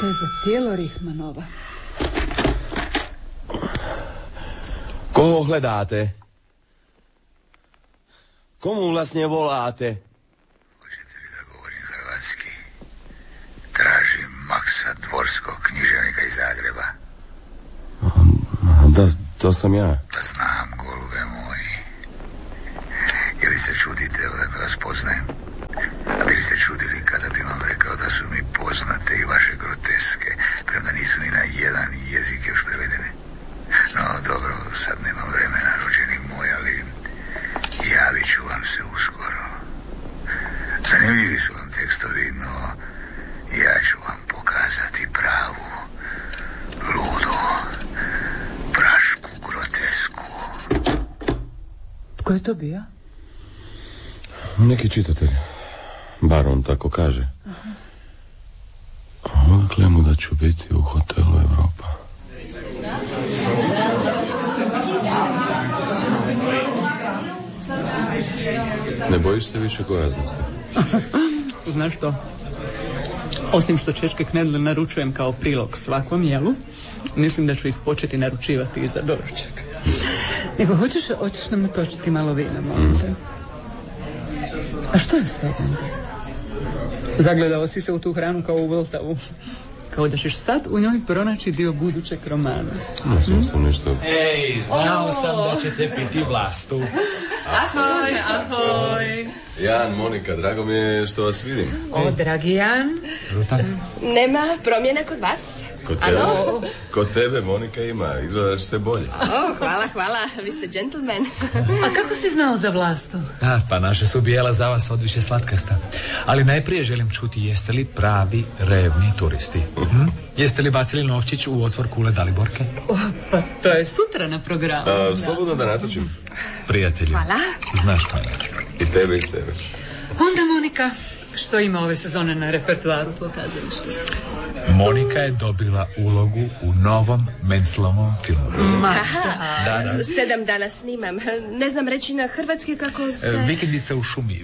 To je pa cijelo Rihmanova. Koho hľadáte? Komu vlastne voláte? Hoćete li da govorim hrvatski? Tražim Maksa Dvorskog, književnika iz Zagreba. Da, to sam ja. Pa znam, golube moji. Ili se čudite da vas poznajem? A bili se čudili kada bi vam rekao da su mi poznate i vaše groteske, premda nisu ni na jedan jezik još prevedene. No, dobro, sad nemam vremena, rođeni moj, ali javit ću vam se uskoro. Zanimljivi su vam tekstovi, no ja ću vam pokazati pravu, ludu, prašku grotesku. Tko je to bio? Neki čitatelj. Bar on tako kaže. Odakle mu da ću biti u hotelu Evropa? Ne bojiš se više gojaznosti? Znaš što? Osim što češke knedle naručujem kao prilog svakom jelu, mislim da ću ih početi naručivati i za doručak. Nego hoćeš nam natočiti malo vina, molim te? A što je s tobom? Zagledao si se u tu hranu kao u Voltavu. Kao da ćeš sad u njoj pronaći dio budućeg romana. Sam nešto... Ej, znao sam da ćete piti vlastu. Ahoj, ahoj. Jan, Monika, drago mi je što vas vidim. O, dragi Jan. Nema promjena kod vas? Kod tebe, Monika, ima. Izgledaš sve bolje. Hvala. Vi ste džentlmen. A kako si znao za Vlastu? Pa naše su bijela za vas odviše slatkasta. Ali najprije želim čuti, jeste li pravi revni turisti? Jeste li bacili novčić u otvor kule Daliborke? Pa to je sutra na programu. Slobodno da natočim. Prijatelji. Hvala. Znaš kako je. I tebe i sebe. Onda, Monika, što ima ove sezone na repertoaru tvoj kazalište? Monika je dobila ulogu u novom Menclovom filmu. Da. 7 dana snimam. Ne znam reći na hrvatski kako se... Vikendica u šumi.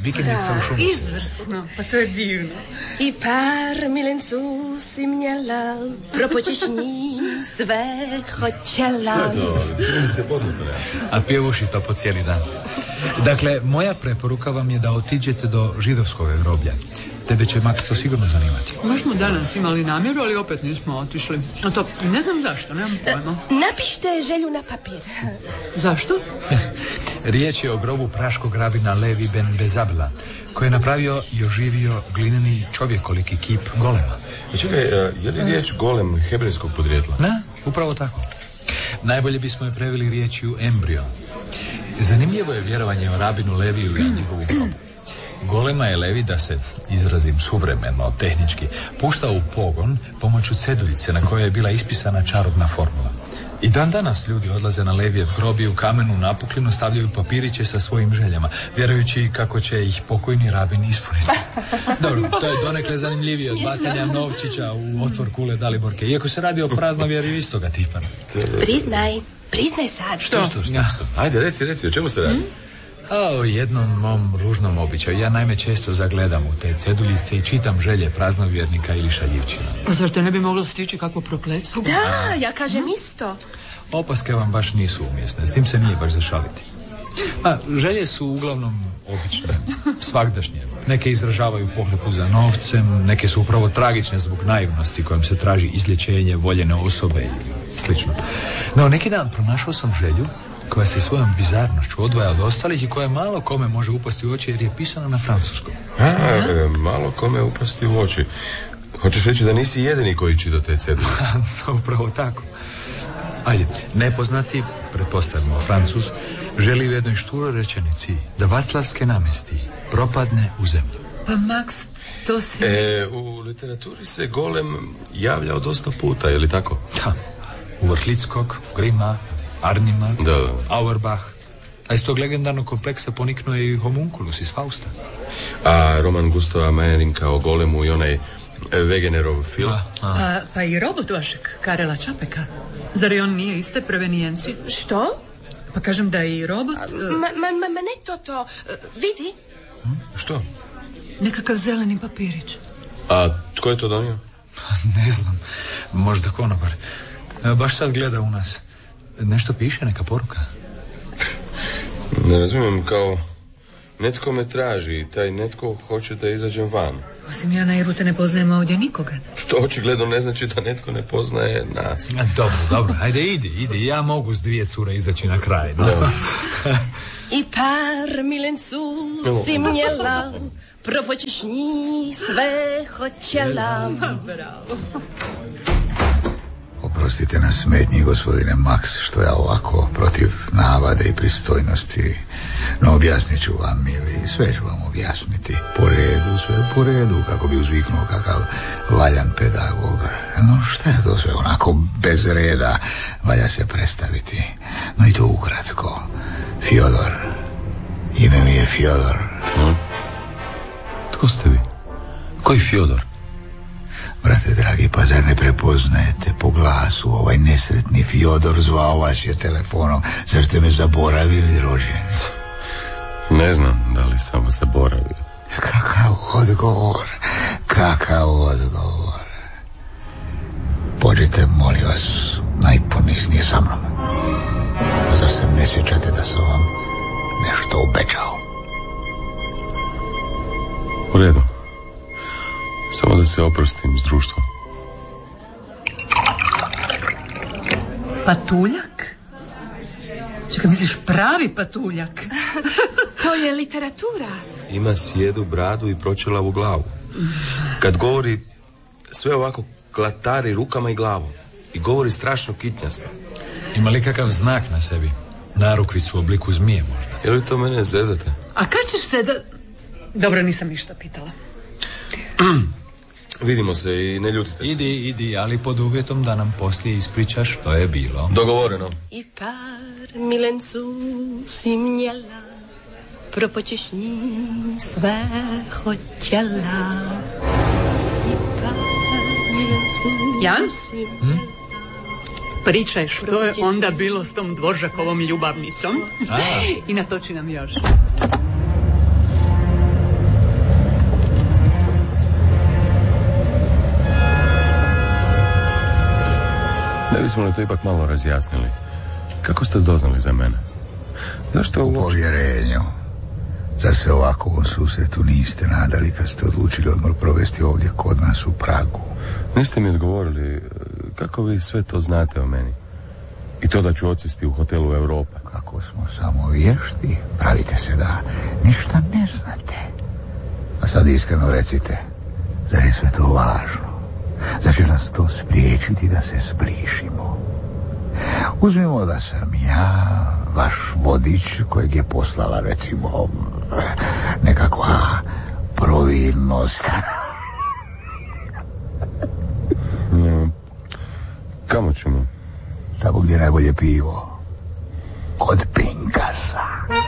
Izvrsno, pa to je divno. I par milencu si mnjela, propoćeš njim sve hoćela. Što je to? Čini mi se poznato, ne? A pjevuši to po cijeli dan. Dakle, moja preporuka vam je da otiđete do židovskog groblja. Tebe će Max to sigurno zanimati. Baš smo danas imali namjeru, ali opet nismo otišli. A to ne znam zašto, nemam pojma. Napišite želju na papir. Zašto? Riječ je o grobu praškog rabina Levi ben Bezabla, koji je napravio i oživio glineni čovjekoliki kip golema. Čekaj, je li riječ golem hebrejskog podrijetla? Da, upravo tako. Najbolje bismo je preveli riječju embrio. Zanimljivo je vjerovanje o rabinu Leviju i njegovu grobu. Golema je Levi, da se izrazim suvremeno, tehnički, puštao u pogon pomoću ceduljice na kojoj je bila ispisana čarobna formula. I dan danas ljudi odlaze na Levijev grob i u kamenu napuklinu stavljaju papiriće sa svojim željama, vjerujući kako će ih pokojni rabin ispuniti. Dobro, to je donekle zanimljivije od bacanja novčića u otvor kule Daliborke, iako se radi o praznovjerju istoga tipa. Priznaj sad. Što? Ajde, reci, o čemu se radi? O jednom mom ružnom običaju. Ja naime često zagledam u te ceduljice i čitam želje praznovjernika ili šaljivčina. A zašto ne bi moglo stići kako prokletstvo? Da, ja kažem isto. Opaske vam baš nisu umjesne, s tim se nije baš zašaliti. Želje su uglavnom obične, svagdašnje. Neke izražavaju pohlepu za novcem, neke su upravo tragične zbog naivnosti kojom se traži izlječenje voljene osobe i slično. No, neki dan pronašao sam želju koja se svojom bizarnošću odvaja od ostalih i koja malo kome može upasti u oči jer je pisana na francuskom. Malo kome upasti u oči. Hoćeš reći da nisi jedini koji čita te ceduljice? Upravo tako. Ajde, nepoznati, pretpostavimo Francuz, želi u jednoj šturoj rečenici da Vaclavske namesti propadne u zemlju. Pa Max, to si... U literaturi se golem javljao dosta puta, je li tako? Da, u Vrhlickog, Grima, Arnima, Auerbach. A iz tog legendarnog kompleksa poniknuo je i homunculus iz Fausta. A roman Gustava Majerinka o golemu i onaj Wegenerov film? Pa i robot vašeg Karela Čapeka. Zar i on nije iste provenijencije? Što? Pa kažem da i robot... Ma ne to. Vidi. Što? Nekakav zeleni papirić. A tko je to donio? Ne znam, možda konobar. Baš sad gleda u nas. Nešto piše, neka poruka? Ne razumijem, kao netko me traži i taj netko hoće da izađem van. Osim ja na Irute ne poznajem ovdje nikoga. Što očigledno ne znači da netko ne poznaje nas. Dobro, ajde idi, ja mogu s 2 cure izaći na kraj. No? I par milencu si mnjela, propoćeš njih sve hoćela. Bravo. Oprostite na smetnji, gospodine Max, što ja ovako protiv navade i pristojnosti. No, objasnit ću vam, ili sve ću vam objasniti. Po redu, sve po redu, kako bi uzviknuo kakav valjan pedagog. No, šta je to sve onako bez reda? Valja se predstaviti. No i to ukratko. Fjodor. Ime mi je Fjodor. Tko ste vi? Koji Fjodor? Brate dragi, pa zar ne prepoznajete po glasu ovaj nesretni Fjodor? Zvao vas je telefonom. Zar ste me zaboravili, rođeni? Ne znam da li sam zaboravio. Kakav odgovor. Pođite, molim vas, najponiznije sa mnom. Pa zar se ne sjećate da sam vam nešto obećao? U redu. Samo da se oprostim s društvom. Patuljak? Čekaj, misliš pravi patuljak? To je literatura. Ima sjedu, bradu i pročelavu glavu. Kad govori, sve ovako klatari rukama i glavom. I govori strašno kitnjasto. Ima li kakav znak na sebi? Narukvicu u obliku zmije možda? Je li to mene zezate? A kad ćeš se da... Dobro, nisam ništa pitala. Vidimo se i ne ljutite se. Idi, ali pod uvjetom da nam poslije ispričaš što je bilo. Dogovoreno. I par milencu si mnjela, propoćeš njih sve hoćela. I par milencu Jan? si mnjela. Pričaj što je onda bilo s tom Dvoržakovom ljubavnicom. I natoči nam još. Ne bismo li to ipak malo razjasnili? Kako ste doznali za mene? Zašto U povjerenju. Zar se ovako u susretu niste nadali kad ste odlučili odmor provesti ovdje kod nas u Pragu? Niste mi odgovorili kako vi sve to znate o meni. I to da ću odsjesti u hotelu Europa. Kako smo samo vješti, pravite se da ništa ne znate. A sad iskreno recite, zar je sve to važno? Zar će nas to spriječiti da se zbližimo? Uzmimo da sam ja vaš vodič kojeg je poslala, recimo, nekakva providnost. Kamo ćemo? Tamo gdje je najbolje pivo. Kod Pinkasa.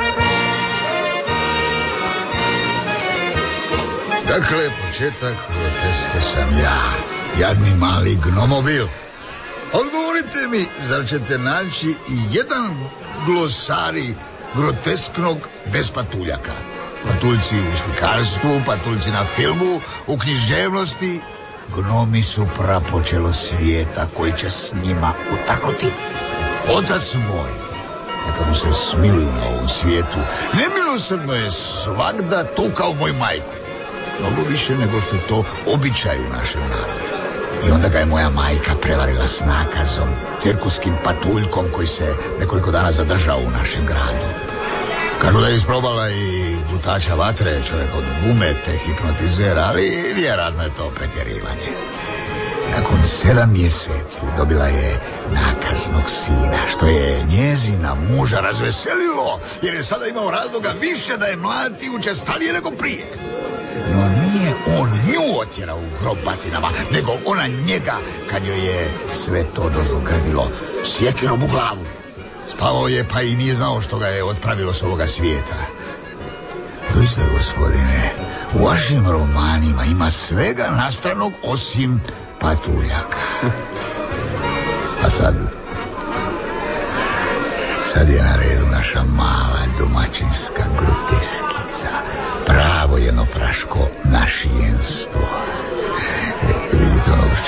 Dakle, početak groteske sam ja. Jadni mali gnomobil. Odgovorite mi, zar ćete naći i jedan glosari grotesknog bez patuljaka? Patuljci u slikarstvu, patuljci na filmu, u književnosti. Gnomi su prapočelo svijeta koji će s njima utakoti. Otac moj, neka mu se smiluju na ovom svijetu, nemilosrdno je svagda tukao moju majku. Mnogo više nego što je to običaj u našem narodu. I onda ga je moja majka prevarila s nakazom, cirkuskim patuljkom koji se nekoliko dana zadržao u našem gradu. Kažu da je isprobala i gutača vatre, čovjek od gume te hipnotizera, ali vjerojatno je to pretjerivanje. Nakon 7 mjeseci dobila je nakaznog sina, što je njezina muža razveselilo, jer je sada imao razloga više da je mlati učestalije nego prije. No nije on nju otjerao u grob batinama, nego ona njega, kad joj je sve to dozlogrdilo sjekirom u glavu. Spavao je, pa i nije znao što ga je otpravilo s ovoga svijeta. Doista, gospodine, u vašim romanima ima svega nastranog osim patuljaka. A sad je na redu naša mala domaćinska groteskica. Pravo jedno praško našijenstvo. Vidite onog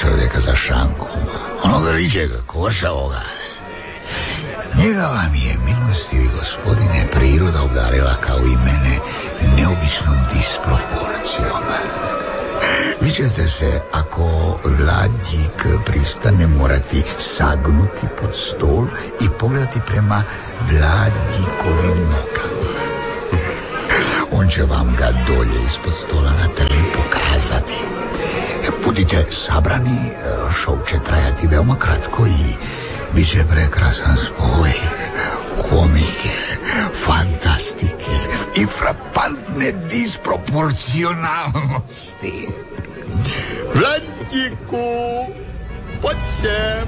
za šankom, onoga riđega, košavoga. Njega vam je, milostivi gospodine, priroda obdarila kao i mene neobičnom disproporcijom. Vi ćete se, ako Vladjik pristane, morati sagnuti pod stol i pogledati prema Vladjikovim nogama. On će vam ga dolje ispod stola na trli pokazati. Budite sabrani, šou će trajati veoma kratko i bit će prekrasan spoj komike, fantastike i frapantne disproporcionalnosti. Vladjiku, pod se!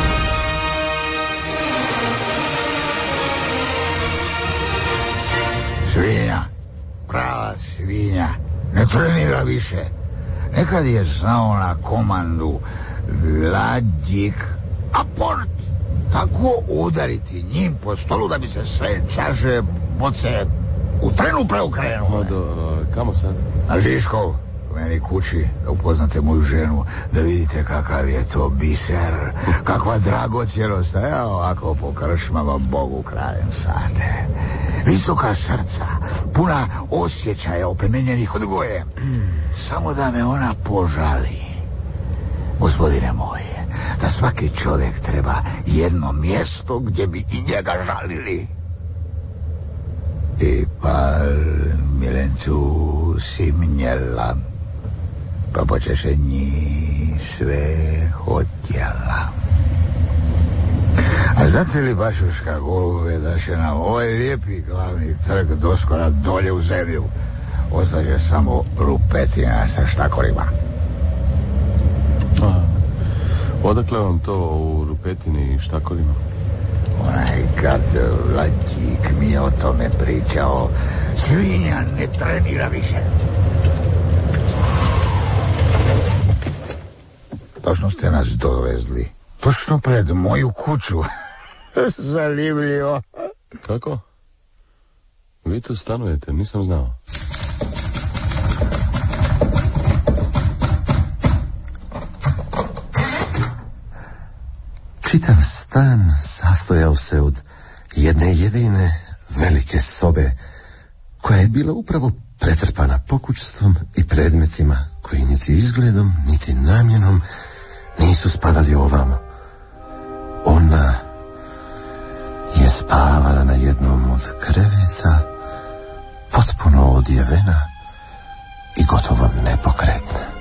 Svinja, prava svinja, ne trenira više. Nekad je znao na komandu Vladjik aport, tako udariti njim po stolu da bi se sve čaše boce u trenu preokrenule. Kamo sad? Na Žiškov, meni kući, da upoznate moju ženu, da vidite kakav je to biser, kakva dragocjenost, a ja ovako po kršmama Bogu krajem sate. Visoka srca, puna osjećaja oplemenjenih odgojem. Samo da me ona požali. Gospodine moje, da svaki čovjek treba jedno mjesto gdje bi i njega žalili. I pal milencu si mnjela, pa počeše njih sve hotjela. A znate li, bašuška golube, da će nam ovaj lijepi glavni trg doskora dolje u zemlju ostaće samo rupetina sa štakorima. Odakle vam to u rupetini i štakorima? Onaj kad Vladjik mi je o tome pričao, svinja ne trenira više. Točno ste nas dovezli. Točno pred moju kuću. Zanimljivo. Kako? Vi tu stanujete, nisam znao. Čitav stan sastojao se od jedne jedine velike sobe, koja je bila upravo pretrpana pokućstvom i predmetima koji niti izgledom, niti namjenom nisu spadali ovamo. Ona je spavala na jednom od kreveta, potpuno odjevena i gotovo nepokretna.